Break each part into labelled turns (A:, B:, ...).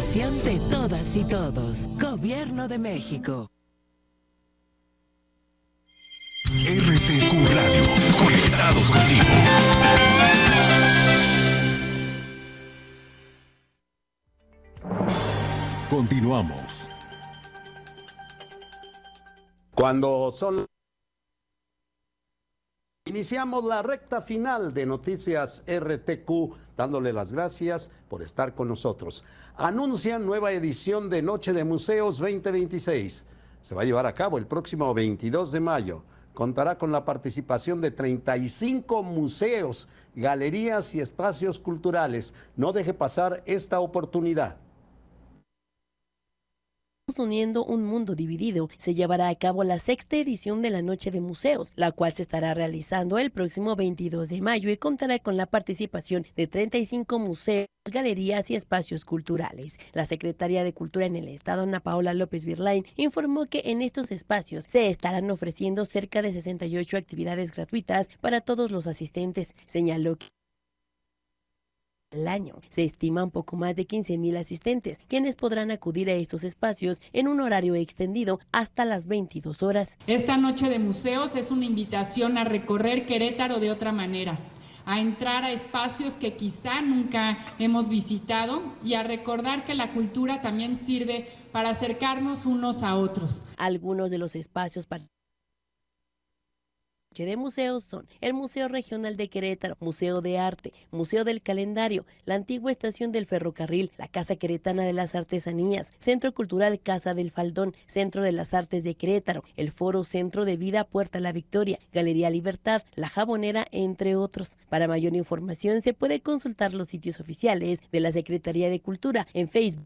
A: inversión de todas y todos. Gobierno de México.
B: RTQ Radio, conectados contigo. Continuamos.
C: Cuando son... Iniciamos la recta final de Noticias RTQ, dándole las gracias por estar con nosotros. Anuncian nueva edición de Noche de Museos 2026. Se va a llevar a cabo el próximo 22 de mayo. Contará con la participación de 35 museos, galerías y espacios culturales. No deje pasar esta oportunidad.
D: Uniendo un mundo dividido, se llevará a cabo la 6ª edición de la Noche de Museos, la cual se estará realizando el próximo 22 de mayo y contará con la participación de 35 museos, galerías y espacios culturales. La secretaria de Cultura en el Estado, Ana Paola López Virlain, informó que en estos espacios se estarán ofreciendo cerca de 68 actividades gratuitas para todos los asistentes. Señaló que al año se estima un poco más de 15,000 asistentes, quienes podrán acudir a estos espacios en un horario extendido hasta las 22 horas.
E: Esta Noche de Museos es una invitación a recorrer Querétaro de otra manera, a entrar a espacios que quizá nunca hemos visitado y a recordar que la cultura también sirve para acercarnos unos a otros.
D: Algunos de los espacios de museos son el Museo Regional de Querétaro, Museo de Arte, Museo del Calendario, la antigua estación del ferrocarril, la Casa Queretana de las Artesanías, Centro Cultural Casa del Faldón, Centro de las Artes de Querétaro, el Foro Centro de Vida Puerta La Victoria, Galería Libertad, La Jabonera, entre otros. Para mayor información se puede consultar los sitios oficiales de la Secretaría de Cultura en Facebook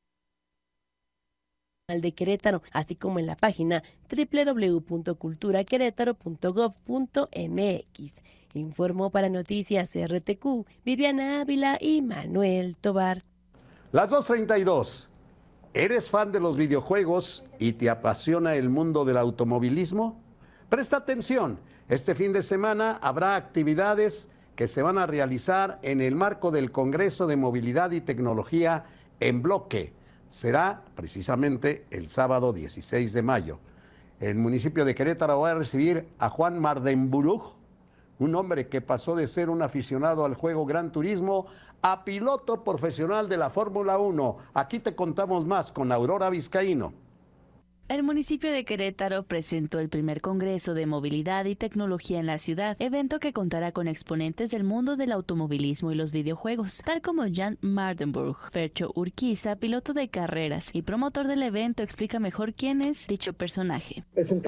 D: de Querétaro, así como en la página www.culturaquerétaro.gov.mx. Informó para Noticias RTQ, Viviana Ávila y Manuel Tobar.
C: Las 2:32. ¿Eres fan de los videojuegos y te apasiona el mundo del automovilismo? Presta atención, este fin de semana habrá actividades que se van a realizar en el marco del Congreso de Movilidad y Tecnología en bloque. Será precisamente el sábado 16 de mayo. El municipio de Querétaro va a recibir a Juan Mardenburg, un hombre que pasó de ser un aficionado al juego Gran Turismo a piloto profesional de la Fórmula 1. Aquí te contamos más con Aurora Vizcaíno.
F: El municipio de Querétaro presentó el primer Congreso de Movilidad y Tecnología en la ciudad, evento que contará con exponentes del mundo del automovilismo y los videojuegos, tal como Jan Mardenburg. Fercho Urquiza, piloto de carreras y promotor del evento, explica mejor quién es dicho personaje.
G: Es un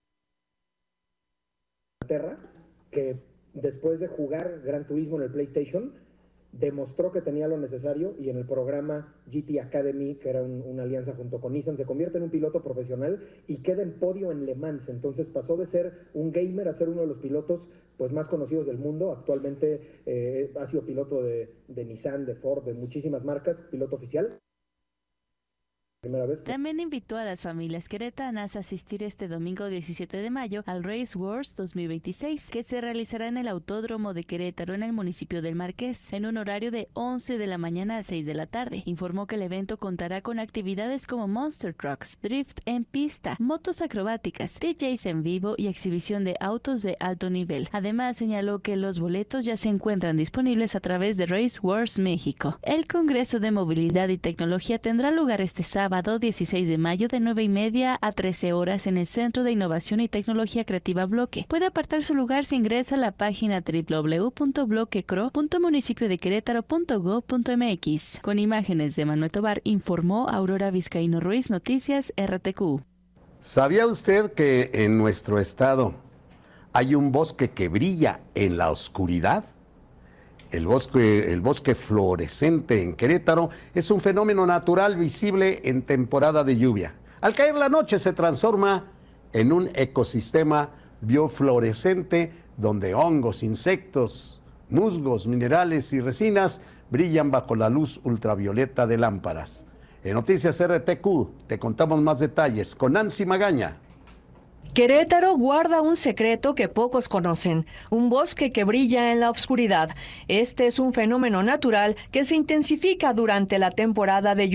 G: que después de jugar Gran Turismo en el PlayStation, demostró que tenía lo necesario y en el programa GT Academy, que era una alianza junto con Nissan, se convierte en un piloto profesional y queda en podio en Le Mans. Entonces pasó de ser un gamer a ser uno de los pilotos pues más conocidos del mundo. Actualmente ha sido piloto de Nissan, de Ford, de muchísimas marcas, piloto oficial.
F: También invitó a las familias queretanas a asistir este domingo 17 de mayo al Race Wars 2026, que se realizará en el Autódromo de Querétaro en el municipio del Marqués, en un horario de 11 de la mañana a 6 de la tarde. Informó que el evento contará con actividades como Monster Trucks, drift en pista, motos acrobáticas, DJs en vivo y exhibición de autos de alto nivel. Además, señaló que los boletos ya se encuentran disponibles a través de Race Wars México. El Congreso de Movilidad y Tecnología tendrá lugar este sábado 16 de mayo de 9:30 a 13 horas en el Centro de Innovación y Tecnología Creativa Bloque. Puede apartar su lugar si ingresa a la página www.bloquecro.municipiodequerétaro.gov.mx. Con imágenes de Manuel Tobar, informó Aurora Vizcaíno Ruiz, Noticias RTQ.
C: ¿Sabía usted que en nuestro estado hay un bosque que brilla en la oscuridad? El bosque fluorescente en Querétaro es un fenómeno natural visible en temporada de lluvia. Al caer la noche se transforma en un ecosistema biofluorescente donde hongos, insectos, musgos, minerales y resinas brillan bajo la luz ultravioleta de lámparas. En Noticias RTQ te contamos más detalles con Nancy Magaña.
H: Querétaro guarda un secreto que pocos conocen, un bosque que brilla en la oscuridad. Este es un fenómeno natural que se intensifica durante la temporada de lluvia.